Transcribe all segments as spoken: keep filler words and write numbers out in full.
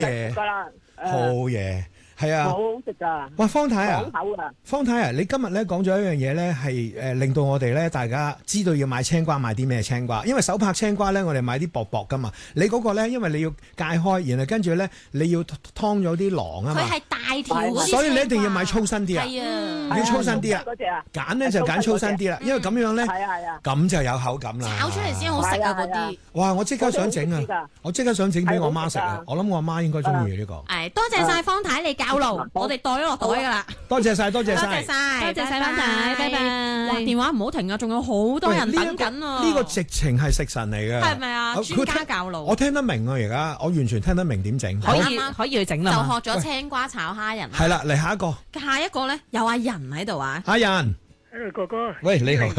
嘢， 噶啦， 好嘢，係啊， 好好食噶。 喂，方太啊， 爽口啊！ 方太啊，你今日咧講咗一樣嘢咧，係誒令到我哋咧大家知道要買青瓜買啲咩青瓜，因為手拍青瓜咧，我哋買啲薄薄噶嘛。你嗰個咧，因為你要解開，然後跟住咧你要劏咗啲囊啊嘛。 佢係大條嗰啲， 所以你一定要買粗身啲啊。 係啊， 要粗身啲啊。 嗰隻啊， 揀咧就揀粗身啲啦，因為咁樣咧， 係啊係啊， 咁就有口感啦。 炒出嚟先好食啊！嗰啲。 哇！我即刻想整啊！我即刻想整俾我媽食啊！我諗我阿媽應該中意呢個。 係多謝晒方太你教路，我哋袋咗落袋噶啦。 多謝晒，多謝多晒， 謝晒， 多謝晒方太，拜拜。 哇！電話唔好停啊，仲有好多人等緊啊！ 呢個直情係食神嚟嘅， 係咪啊？專家教路， 我聽得明啊！而家我完全聽得明點整， 可以可以去整啦。 就學咗青瓜炒蝦仁。 係啦，嚟下一個。 下一個咧有阿仁喺度啊！ 阿仁 ，Hello 哥哥， 喂你好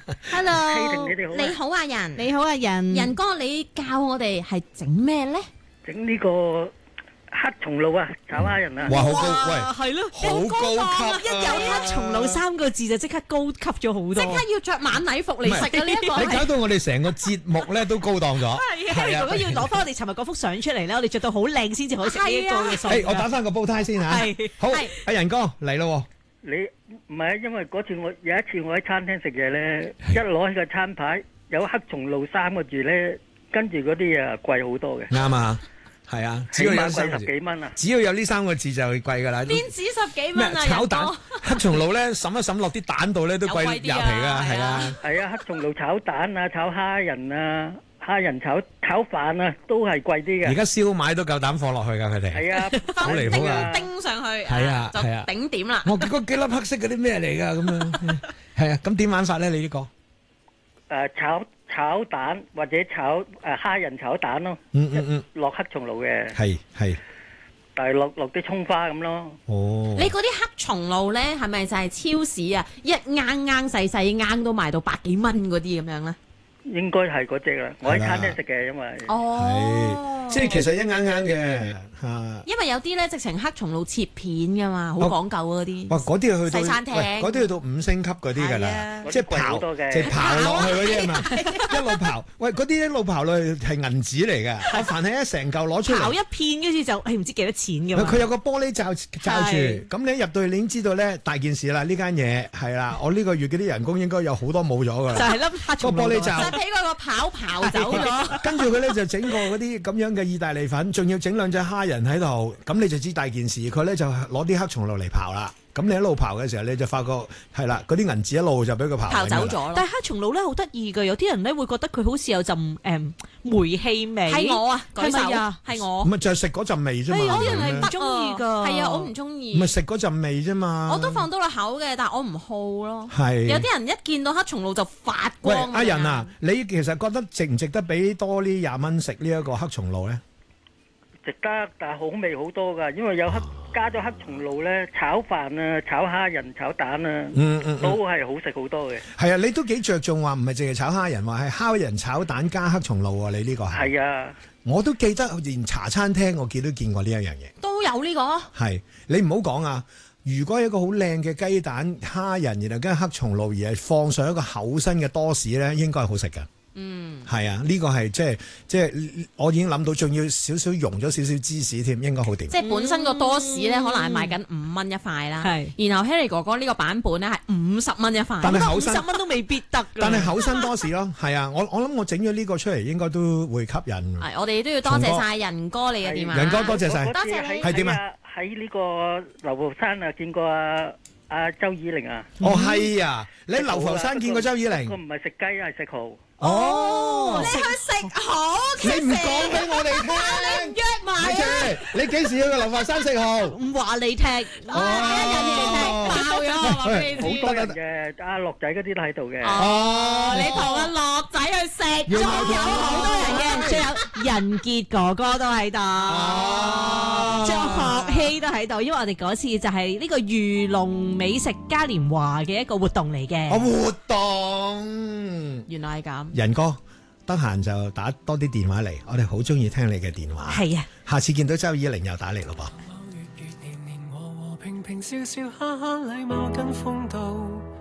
，Hello， 你哋好啊你好啊仁， 你好啊仁， 仁哥你教我哋係整咩咧？ 整呢個黑松露啊，炒蝦仁啊。 哇，好高，喂， 係咯， 好高級， 一有黑松露三個字就即刻高級咗好多， 即刻要着晚禮服嚟食嘅呢一個。 你搞到我哋成個節目咧都高檔咗。 係啊，如果要攞翻我哋尋日嗰幅相出嚟咧，我哋着到好靚先至可以食呢一個嘅餸。 誒，我打翻個煲呔先嚇。 係， 好，阿仁哥嚟咯。 你唔係，因為嗰次我有一次我喺餐廳食嘢咧，一攞起個餐牌有黑松露三個字咧，跟住嗰啲啊貴好多嘅。 啱啊，係啊，只起碼要有三個貴十幾蚊啊！ 只要有呢三個字就貴㗎啦。 邊止十幾蚊咩啊？ 炒蛋仁哥黑松露咧，滲一滲落啲蛋度咧都貴廿皮㗎，係啊。 係啊，黑松露炒蛋啊，炒蝦仁啊，蝦仁炒炒飯啊，都係貴啲嘅。 而家燒賣都夠膽放落去㗎，佢哋。 係啊， 好離譜啊！ 叮上去， 係啊就係啊頂點啦。 我嗰幾粒黑色嗰啲咩嚟㗎？咁樣係啊，咁點玩法咧？你呢個？ 誒炒炒蛋或者炒誒蝦仁炒蛋咯， 嗯嗯嗯， 落黑松露嘅， 係係。 但係落落啲葱花咁咯。 哦。 你嗰啲黑松露咧，係咪就係超市啊？一啱啱細細啱都賣到百幾蚊嗰啲咁樣咧？ 應該係嗰隻啦，我喺餐廳食嘅，因為哦， 係，即係其實一啱啱嘅嚇。 因為有啲咧直情黑松露切片噶嘛，好講究嗰啲。 哇！嗰啲去到西餐廳喂嗰啲去到五星級嗰啲㗎啦，即係刨即係刨落去嗰啲啊嘛，一路刨。喂，嗰啲一路刨落去係銀紙嚟㗎，我凡係一成嚿攞出嚟。 刨一片跟住就誒唔知幾多錢㗎嘛。 佢有個玻璃罩罩住，咁你一入到去你已經知道咧大件事啦。呢間嘢係啦，我呢個月嗰啲人工應該有好多冇咗㗎啦。 就係粒黑松露個玻璃罩。 俾嗰個刨刨走咗， 跟住佢咧就整個嗰啲咁樣嘅意大利粉，仲要整兩隻蝦仁喺度，咁你就知大件事。佢咧就攞啲黑松露嚟刨啦。咁你一路刨嘅時候，你就發覺係啦，嗰啲銀紙一路就俾佢刨刨走咗咯。 但係黑松露咧好得意㗎，有啲人咧會覺得佢好似有陣誒煤氣味。 係我啊，舉手啊，係我。 唔係就係食嗰陣味啫嘛。 有啲人係唔中意㗎。 係啊，我唔中意。 唔係食嗰陣味啫嘛。 我都放到落口嘅，但係我唔好咯。 係。 有啲人一見到黑松露就發光。 喂，阿仁啊，你其實覺得值唔值得俾多呢廿蚊食呢一個黑松露咧？ 值得，但係好味好多㗎，因為有黑加咗黑松露咧，炒飯啊、炒蝦仁、炒蛋啊， 嗯嗯， 都係好食好多嘅。 係啊，你都幾着重話唔係淨係炒蝦仁，話係蝦仁炒蛋加黑松露喎。你呢個係？ 係啊， 我都記得連茶餐廳我見都見過呢一樣嘢。 都有呢個。 係你唔好講啊！如果有一個好靚嘅雞蛋蝦仁，然後跟黑松露而係放上一個厚身嘅多士咧，應該係好食㗎。 嗯，係啊，呢個係即係即係我已經諗到，仲要少少溶咗少少芝士添，應該好掂。 即係本身個多士咧，可能係賣緊五蚊一塊啦。係，然後 Harry 哥哥呢個版本咧係五十蚊一塊， 但係厚身五十蚊都未必得。 但係厚身多士咯，係啊，我我諗我整咗呢個出嚟，應該都會吸引。 係，我哋都要多謝晒仁哥你嘅電話。 仁哥多謝晒， 多謝你。 係點啊？喺呢個流浮山啊，見過啊啊周以玲啊。 哦，係啊，你喺流浮山見過周以玲？ 我唔係食雞，係食蠔。 哦， 你去食蠔， 你唔講俾我哋聽， 你唔約埋啊！你幾時去流浮山食蠔？ 唔話你聽， 我一日你哋聽，爆咗我話俾你知。 好多人嘅，阿樂仔嗰啲都喺度嘅。 哦，你同阿樂仔去食，仲有好多人嘅， 仲有仁傑哥哥都喺度，仲有學希都喺度，因為我哋嗰次就係呢個漁農美食嘉年華嘅一個活動嚟嘅。 哦，活動原來係咁。 仁哥，得閒就打多啲電話嚟，我哋好中意聽你嘅電話。 係啊， 下次見到周以玲又打嚟咯噃。 平平笑笑，哈哈禮貌跟風度。